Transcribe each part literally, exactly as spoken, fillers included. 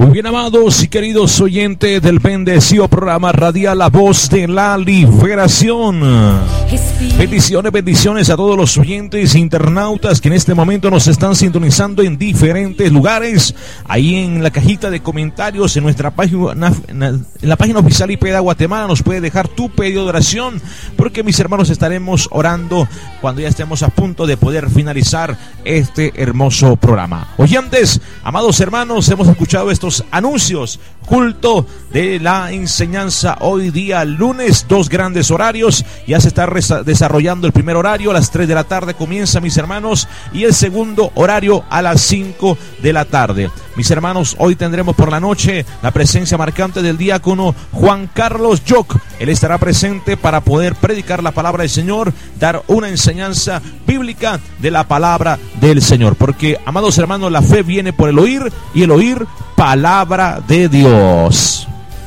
Muy bien, amados y queridos oyentes del bendecido programa radial La Voz de la Liberación. Bendiciones, bendiciones a todos los oyentes internautas que en este momento nos están sintonizando en diferentes lugares. Ahí en la cajita de comentarios en nuestra página, en la página oficial I P E D A Guatemala, nos puede dejar tu pedido de oración, porque mis hermanos estaremos orando cuando ya estemos a punto de poder finalizar este hermoso programa. Oyentes, amados hermanos, hemos escuchado estos anuncios. Culto de la enseñanza hoy día lunes, dos grandes horarios. Ya se está desarrollando el primer horario, a las tres de la tarde comienza, mis hermanos, y el segundo horario a las cinco de la tarde. Mis hermanos, hoy tendremos por la noche la presencia marcante del diácono Juan Carlos Yoc. Él estará presente para poder predicar la palabra del Señor, dar una enseñanza bíblica de la palabra del Señor, porque, amados hermanos, la fe viene por el oír y el oír palabra de Dios.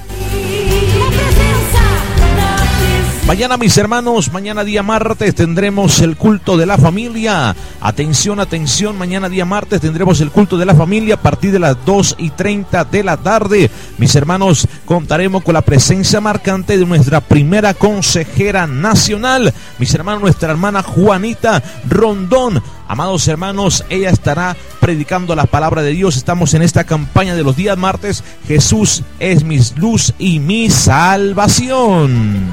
Mañana, mis hermanos, mañana día martes tendremos el culto de la familia. Atención, atención, mañana día martes tendremos el culto de la familia a partir de las dos y treinta de la tarde. Mis hermanos, contaremos con la presencia marcante de nuestra primera consejera nacional, mis hermanos, nuestra hermana Juanita Rondón. Amados hermanos, ella estará predicando la palabra de Dios. Estamos en esta campaña de los días martes. Jesús es mi luz y mi salvación.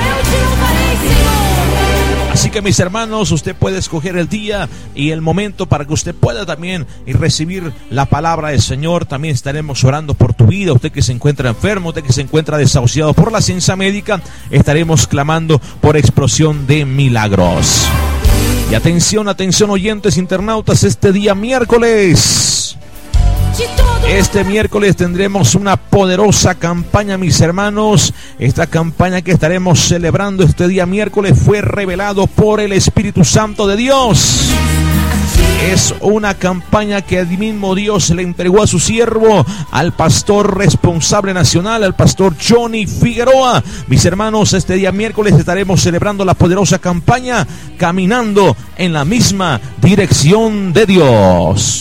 Así que, mis hermanos, usted puede escoger el día y el momento para que usted pueda también recibir la palabra del Señor. También estaremos orando por tu vida, usted que se encuentra enfermo, usted que se encuentra desahuciado por la ciencia médica. Estaremos clamando por explosión de milagros. Y atención, atención, oyentes internautas, este día miércoles, este miércoles tendremos una poderosa campaña, mis hermanos. Esta campaña que estaremos celebrando este día miércoles fue revelado por el Espíritu Santo de Dios. Es una campaña que el mismo Dios le entregó a su siervo, al pastor responsable nacional, al pastor Johnny Figueroa. Mis hermanos, este día miércoles estaremos celebrando la poderosa campaña, caminando en la misma dirección de Dios.